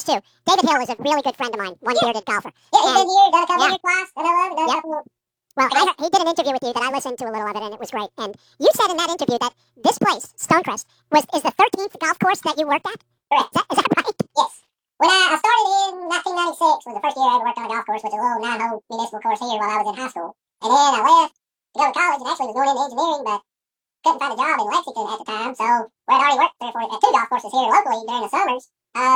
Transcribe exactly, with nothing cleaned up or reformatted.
this too. David Hill is a really good friend of mine, one bearded golfer. Yeah, he's And- been here, done a couple yeah. years twice, done a done a Yep. couple. Well, I heard, he did an interview with you that I listened to a little of it, and it was great. And you said in that interview that this place, Stonecrest, was is the thirteenth golf course that you worked at? Correct. Is that, is that right? Yes. When I, I started in nineteen ninety-six was the first year I ever worked on a golf course, which is a little nine-hole municipal course here while I was in high school. And then I left to go to college and actually was going into engineering, but couldn't find a job in Lexington at the time. So we had already worked three or four, at two golf courses here locally during the summers.